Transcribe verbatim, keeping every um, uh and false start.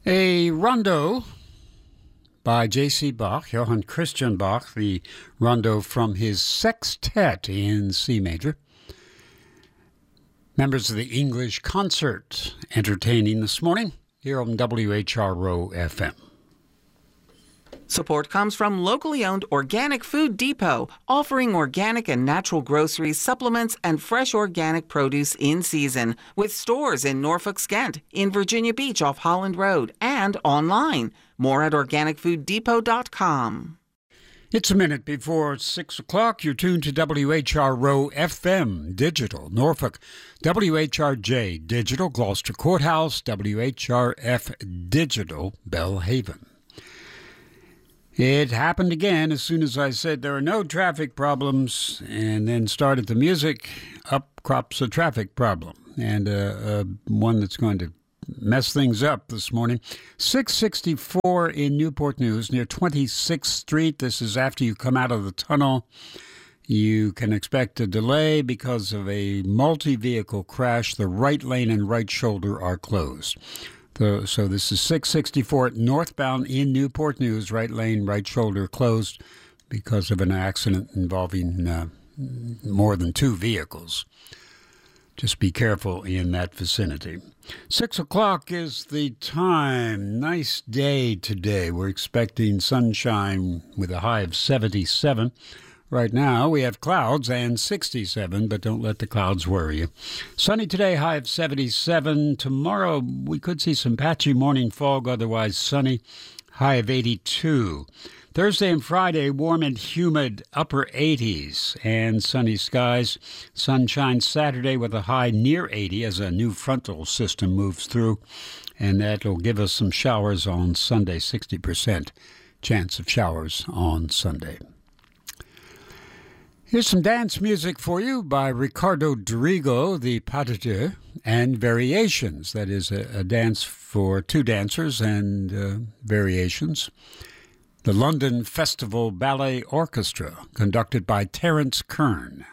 A rondo by J C. Bach, Johann Christian Bach, the rondo from his sextet in C major. Members of the English Concert entertaining this morning here on W H R O F M. Support comes from locally owned Organic Food Depot, offering organic and natural groceries, supplements, and fresh organic produce in season, with stores in Norfolk, Skent, in Virginia Beach off Holland Road, and online. More at organic food depot dot com. It's a minute before six o'clock. You're tuned to W H R O F M Digital, Norfolk, W H R J Digital, Gloucester Courthouse, W H R F Digital, Belhaven. It happened again as soon as I said there are no traffic problems, and then started the music, up crops a traffic problem, and uh, uh, one that's going to mess things up this morning. six sixty-four in Newport News near twenty-sixth Street. This is after you come out of the tunnel. You can expect a delay because of a multi-vehicle crash. The right lane and right shoulder are closed. So, so this is six sixty-four northbound in Newport News, right lane, right shoulder closed because of an accident involving uh, more than two vehicles. Just be careful in that vicinity. Six o'clock is the time. Nice day today. We're expecting sunshine with a high of seventy-seven. Right now, we have clouds and sixty-seven, but don't let the clouds worry you. Sunny today, high of seventy-seven. Tomorrow, we could see some patchy morning fog, otherwise sunny, high of eighty-two. Thursday and Friday, warm and humid, upper eighties, and sunny skies. Sunshine Saturday with a high near eighty as a new frontal system moves through, and that will give us some showers on Sunday, sixty percent chance of showers on Sunday. Here's some dance music for you by Ricardo Dorigo, the pas de deux, and Variations. That is a, a dance for two dancers and uh, variations. The London Festival Ballet Orchestra, conducted by Terence Kern.